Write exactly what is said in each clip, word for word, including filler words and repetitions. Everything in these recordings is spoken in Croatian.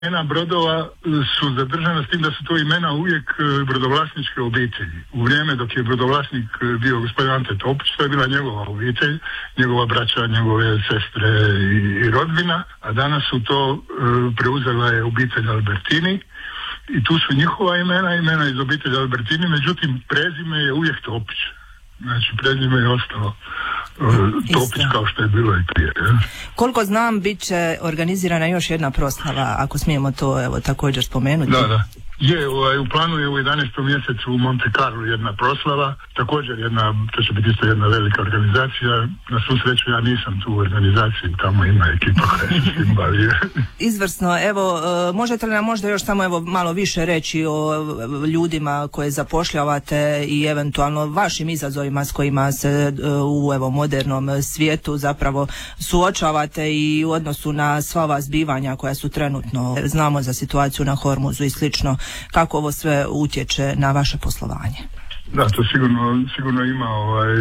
Imena brodova su zadržana s tim da su to imena uvijek brodovlasničke obitelji. U vrijeme dok je brodovlasnik bio gospodin Ante Topić, to je bila njegova obitelj, njegova braća, njegove sestre i, i rodbina, a danas su to e, preuzela je obitelj Albertini i tu su njihova imena, imena iz obitelji Albertini, međutim prezime je uvijek Topić. Znači prezime je ostalo Topić kao što je bilo i prije. Je. Koliko znam, bit će organizirana još jedna proslava, ako smijemo to evo također spomenuti. Da, da. Je, ovaj, u planu je u jedanaestom mjesecu u Monte Carlo jedna proslava, također jedna, to će biti isto jedna velika organizacija. Na svu sreću ja nisam tu u organizaciji, tamo ima ekipa koja se s tim bavi. Izvrsno, evo, možete li nam možda još samo evo malo više reći o ljudima koje zapošljavate i eventualno vašim izazovima s kojima se u evo modernom svijetu zapravo suočavate i u odnosu na sva ova zbivanja koja su trenutno, znamo za situaciju na Hormuzu i slično, kako ovo sve utječe na vaše poslovanje? Da, to sigurno, sigurno ima ovaj,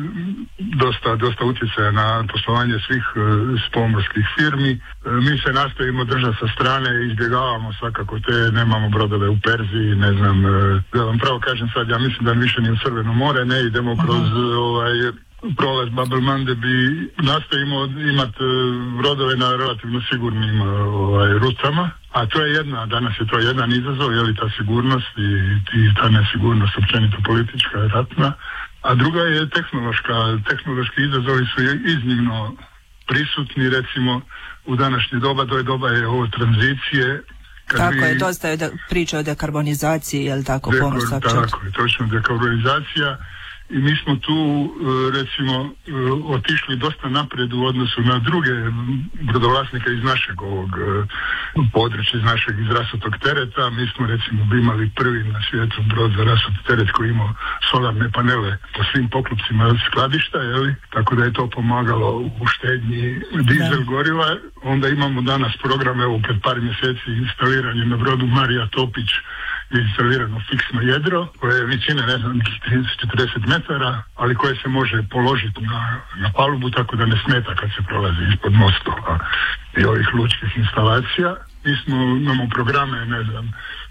dosta, dosta utjecaja na poslovanje svih pomorskih firmi. Mi se nastojimo držati sa strane, izbjegavamo svakako te, nemamo brodove u Perziji, ne znam, da vam pravo kažem sad, ja mislim da više ni u Crveno more ne idemo kroz uh-huh. ovaj, prolaz Babelmande, bi nastojimo imati brodove na relativno sigurnim ovaj, rutama, a to je jedna, danas je to jedan izazov, je li ta sigurnost i, i ta nesigurnost općenito politička i ratna, a druga je tehnološka. Tehnološki izazovi su iznimno prisutni, recimo u današnje doba, to je doba je ovo tranzicije. Tako vi, je, dosta je priča o dekarbonizaciji, je li tako, pomorstva? Tako je, točno, dekarbonizacija. I mi smo tu, recimo, otišli dosta naprijed u odnosu na druge brodovlasnike iz našeg ovog područja, iz našeg izrasutog tereta. Mi smo, recimo, imali prvi na svijetu brod za rasuti teret koji imao solarne panele po svim poklopcima skladišta, jeli? Tako da je to pomagalo u štednji dizel goriva. Onda imamo danas program, evo, pred par mjeseci instaliranje na brodu Marija Topić, je instalirano fiksno jedro koje je većine, ne znam, trideset do četrdeset metara, ali koje se može položiti na, na palubu tako da ne smeta kad se prolazi ispod mostova i ovih lučkih instalacija. Mi smo, imamo programe, ne znam,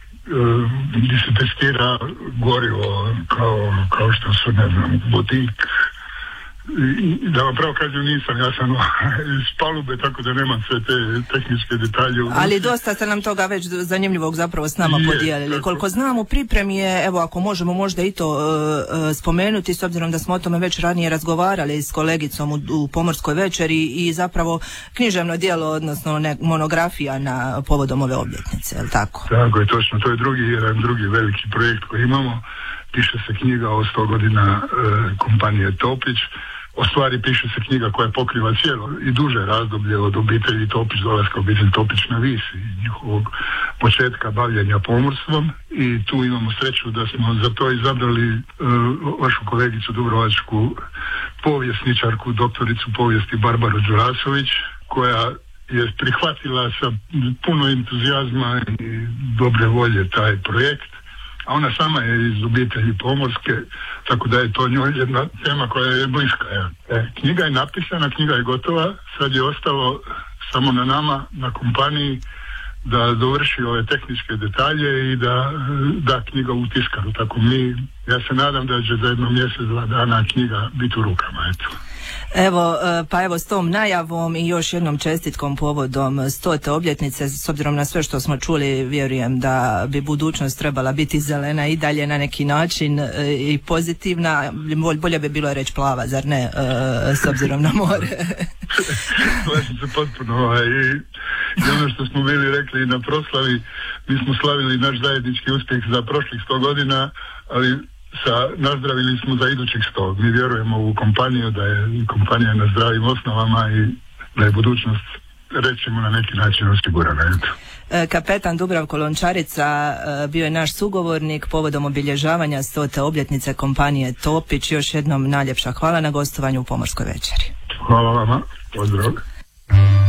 gdje se testira gorivo kao, kao što su, ne znam, vodik. I da vam pravo kažem, nisam, ja sam iz palube, tako da nemam sve te tehničke detalje. Ali dosta ste nam toga već zanimljivog zapravo s nama je, podijelili. Tako. Koliko znam, u pripremi je, evo ako možemo možda i to uh, spomenuti, s obzirom da smo o tome već ranije razgovarali s kolegicom u, u Pomorskoj večeri, i zapravo književno djelo, odnosno ne, monografija na povodom ove obljetnice, je li tako? Tako je, točno, to je drugi, jedan drugi veliki projekt koji imamo. Piše se knjiga o sto godina uh, kompanije Topić. O stvari piše se knjiga koja pokriva cijelo i duže razdoblje od obitelji Topić, dolaska obitelj Topić na Vis i njihovog početka bavljenja pomorstvom, i tu imamo sreću da smo za to izabrali uh, vašu kolegicu dubrovačku povjesničarku, doktoricu povijesti Barbaru Đurasović, koja je prihvatila sa puno entuzijazma i dobre volje taj projekt. A ona sama je iz obitelji pomorske, tako da je to njoj jedna tema koja je bliska. E, knjiga je napisana, knjiga je gotova, sad je ostalo samo na nama, na kompaniji, da dovrši ove tehničke detalje i da da knjiga u tiskaru. Tako mi, ja se nadam da će za jedno mjesec, dva dana knjiga biti u rukama, eto. Evo, pa evo s tom najavom i još jednom čestitkom povodom stote obljetnice, s obzirom na sve što smo čuli, vjerujem da bi budućnost trebala biti zelena i dalje na neki način i pozitivna, bolje bi bilo reći plava, zar ne, s obzirom na more? Slažem se potpuno, i, i ono što smo bili rekli na proslavi, mi smo slavili naš zajednički uspjeh za prošlih sto godina, ali sa nazdravili smo za idućih sto. Mi vjerujemo u kompaniju, da je kompanija na zdravim osnovama i da je budućnost, rećemo, na neki način osigurana. Kapetan Dubravko Lončarica bio je naš sugovornik povodom obilježavanja stote obljetnice kompanije Topić. Još jednom najljepša hvala na gostovanju u Pomorskoj večeri. Hvala vama, pozdrav.